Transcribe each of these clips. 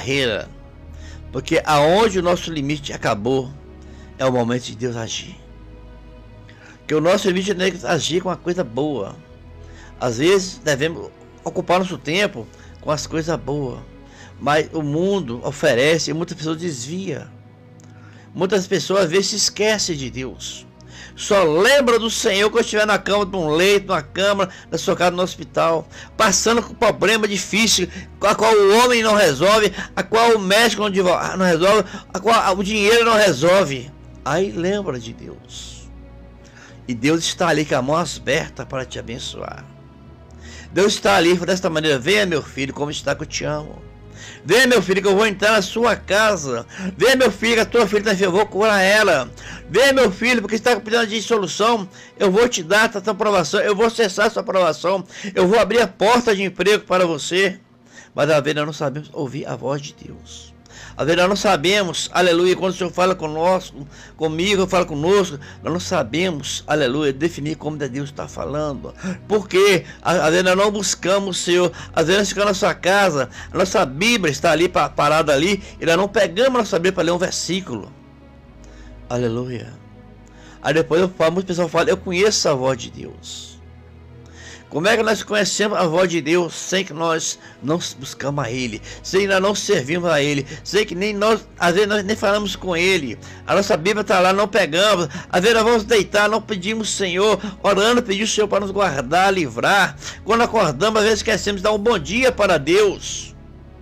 barreira, porque aonde o nosso limite acabou, é o momento de Deus agir. Que o nosso limite é agir com uma coisa boa. Às vezes devemos ocupar nosso tempo com as coisas boas, mas o mundo oferece e muitas pessoas desviam. Muitas pessoas às vezes se esquecem de Deus. Só lembra do Senhor quando estiver na cama de um leito, na cama, na sua casa, no hospital, passando com problema difícil, a qual o homem não resolve, a qual o médico não resolve, a qual o dinheiro não resolve. Aí lembra de Deus. E Deus está ali com a mão aberta para te abençoar. Deus está ali desta maneira: venha, meu filho, como está que eu te amo. Venha, meu filho, que eu vou entrar na sua casa. Venha, meu filho, que a tua filha está enferma, eu vou curar ela. Venha, meu filho, porque está precisando de solução, eu vou te dar a tua aprovação, eu vou cessar a sua aprovação, eu vou abrir a porta de emprego para você. Mas às vezes nós não sabemos ouvir a voz de Deus. Às vezes nós não sabemos, aleluia, quando o Senhor fala conosco, comigo, fala conosco, nós não sabemos, aleluia, definir como Deus está falando. Porque às vezes nós não buscamos o Senhor, às vezes nós ficamos na sua casa, a nossa Bíblia está ali parada ali, e nós não pegamos a nossa Bíblia para ler um versículo. Aleluia. Aí depois muitas pessoas falam: eu conheço a voz de Deus. Como é que nós conhecemos a voz de Deus sem que nós não buscamos a Ele, sem que nós não servimos a Ele, sem que nem nós, às vezes nós nem falamos com Ele, a nossa Bíblia está lá, não pegamos, às vezes nós vamos deitar, não pedimos o Senhor, orando, pedimos o Senhor para nos guardar, livrar. Quando acordamos, às vezes esquecemos de dar um bom dia para Deus.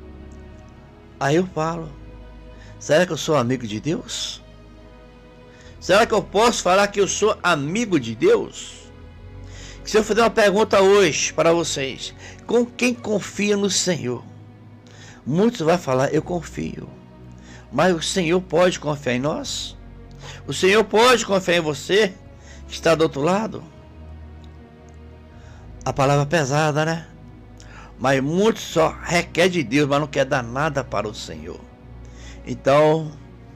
Aí eu falo: será que eu sou amigo de Deus? Será que eu posso falar que eu sou amigo de Deus? Se eu fizer uma pergunta hoje para vocês: com quem confia no Senhor? Muitos vão falar: eu confio. Mas o Senhor pode confiar em nós? O Senhor pode confiar em você que está do outro lado? A palavra é pesada, né? Mas muitos só requer de Deus, mas não quer dar nada para o Senhor. Então,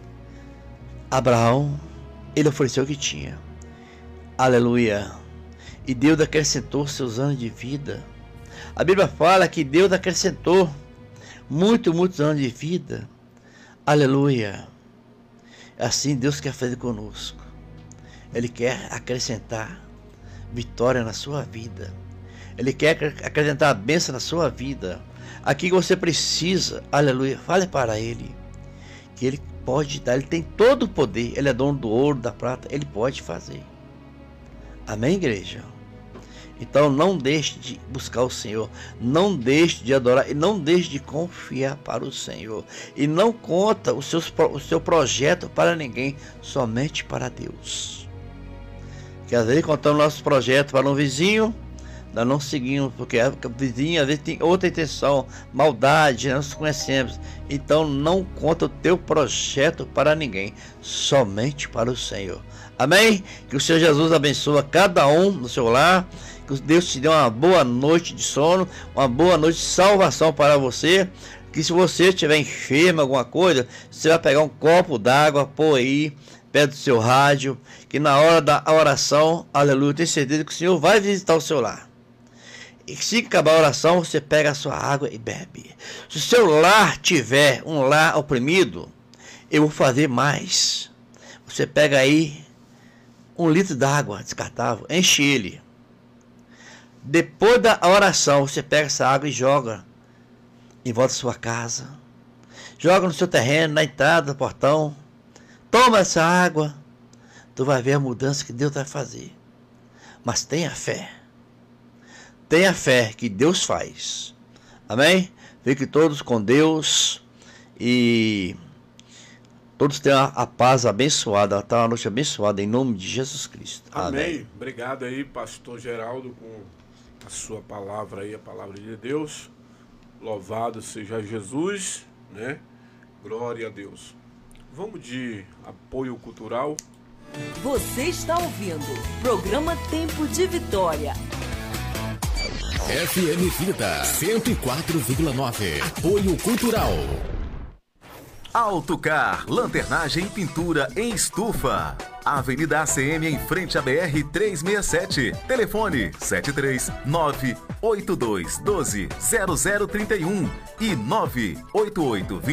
Abraão, ele ofereceu o que tinha. Aleluia. E Deus acrescentou seus anos de vida. A Bíblia fala que Deus acrescentou muitos anos de vida. Aleluia. Assim Deus quer fazer conosco. Ele quer acrescentar vitória na sua vida. Ele quer acrescentar a bênção na sua vida. Aqui você precisa, aleluia, fale para Ele que Ele pode dar. Ele tem todo o poder. Ele é dono do ouro, da prata. Ele pode fazer. Amém, igreja? Então não deixe de buscar o Senhor, não deixe de adorar e não deixe de confiar para o Senhor. E não conta o seu projeto para ninguém, somente para Deus. Que às vezes contamos nosso projeto para um vizinho, nós não seguimos, porque o vizinho às vezes tem outra intenção, maldade, nós conhecemos. Então não conta o teu projeto para ninguém, somente para o Senhor. Amém? Que o Senhor Jesus abençoe cada um no seu lar. Que Deus te dê uma boa noite de sono, uma boa noite de salvação para você. Que se você estiver enfermo, alguma coisa, você vai pegar um copo d'água, pôr aí perto do seu rádio, que na hora da oração, aleluia, eu tenho certeza que o Senhor vai visitar o seu lar. E se acabar a oração, você pega a sua água e bebe. Se o seu lar tiver um lar oprimido, eu vou fazer mais. Você pega aí 1 litro d'água descartável, enche ele. Depois da oração, você pega essa água e joga em volta da sua casa. Joga no seu terreno, na entrada do portão. Toma essa água. Tu vai ver a mudança que Deus vai fazer. Mas tenha fé. Tenha fé que Deus faz. Amém? Fiquem todos com Deus. E todos tenham a paz abençoada. Tá uma noite abençoada em nome de Jesus Cristo. Amém. Obrigado aí, pastor Geraldo, com a sua palavra aí, a palavra de Deus. Louvado seja Jesus, né? Glória a Deus. Vamos de apoio cultural. Você está ouvindo programa Tempo de Vitória. FM Vida 104,9. Apoio cultural. Autocar, lanternagem e pintura em estufa. Avenida ACM em frente à BR 367. Telefone 73982120031 e 988